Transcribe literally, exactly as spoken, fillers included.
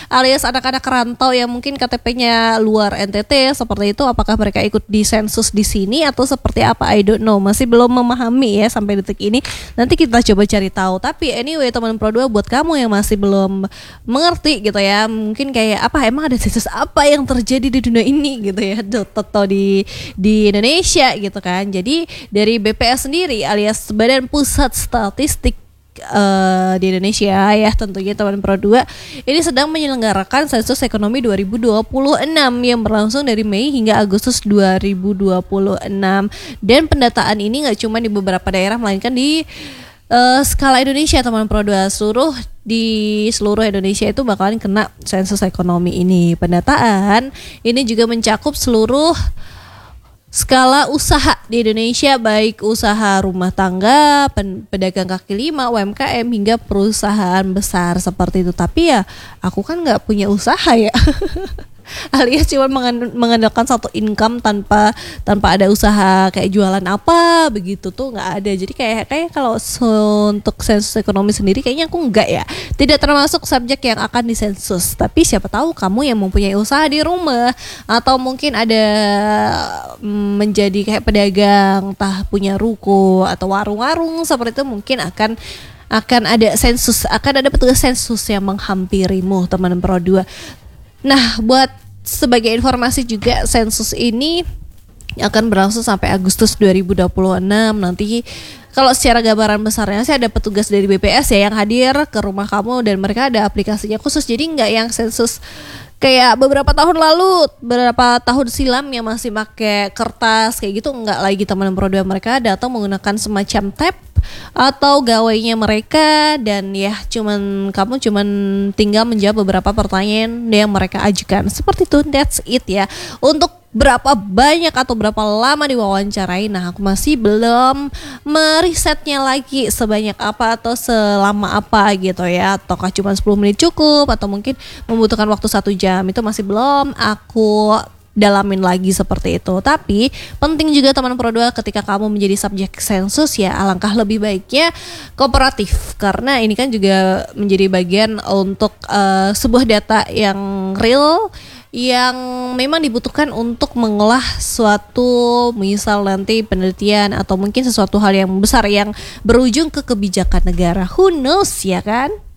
alias anak-anak rantau yang mungkin K T P-nya luar N T T seperti itu, apakah mereka ikut di sensus di sini atau seperti apa, I don't know, masih belum memahami ya sampai detik ini. Nanti kita coba cari tahu. Tapi anyway teman Pro dua, buat kamu yang masih belum mengerti gitu ya, mungkin kayak apa, emang ada sensus apa yang terjadi di dunia ini gitu ya, atau di di Indonesia gitu kan. Jadi dari B P S sendiri alias Badan Pusat Statistik Uh, di Indonesia ya, tentunya teman Pro dua ini sedang menyelenggarakan sensus ekonomi dua ribu dua puluh enam yang berlangsung dari Mei hingga Agustus dua ribu dua puluh enam. Dan pendataan ini gak cuma di beberapa daerah, melainkan di uh, skala Indonesia teman Pro dua. Seluruh di seluruh Indonesia itu bakalan kena sensus ekonomi ini. Pendataan ini juga mencakup seluruh skala usaha di Indonesia, baik usaha rumah tangga, pedagang kaki lima, U M K M, hingga perusahaan besar seperti itu. Tapi ya aku kan nggak punya usaha ya. Alias cuma mengandalkan satu income tanpa tanpa ada usaha kayak jualan apa begitu tuh nggak ada. Jadi kayak kayak kalau untuk sensus ekonomi sendiri kayaknya aku enggak ya, tidak termasuk subjek yang akan disensus. Tapi siapa tahu kamu yang mempunyai usaha di rumah atau mungkin ada menjadi kayak pedagang, entah punya ruko atau warung-warung seperti itu, mungkin akan akan ada sensus, akan ada petugas sensus yang menghampirimu teman Pro dua. Nah, buat sebagai informasi juga, sensus ini akan berlangsung sampai Agustus dua ribu dua puluh enam. Nanti kalau secara gambaran besarnya sih ada petugas dari B P S ya yang hadir ke rumah kamu, dan mereka ada aplikasinya khusus. Jadi nggak yang sensus kayak beberapa tahun lalu, beberapa tahun silam yang masih pakai kertas kayak gitu, nggak lagi teman Pro dua. Mereka datang menggunakan semacam tab atau gawainya mereka, dan ya cuman kamu cuman tinggal menjawab beberapa pertanyaan yang mereka ajukan. Seperti itu, that's it ya. Untuk berapa banyak atau berapa lama diwawancarai, nah aku masih belum merisetnya lagi sebanyak apa atau selama apa gitu ya. Ataukah cuma sepuluh menit cukup atau mungkin membutuhkan waktu satu jam, itu masih belum aku dalamin lagi seperti itu. Tapi penting juga teman Pro dua, ketika kamu menjadi subjek sensus ya alangkah lebih baiknya kooperatif, karena ini kan juga menjadi bagian untuk uh, sebuah data yang real yang memang dibutuhkan untuk mengolah suatu, misal nanti penelitian atau mungkin sesuatu hal yang besar yang berujung ke kebijakan negara. Who knows ya kan?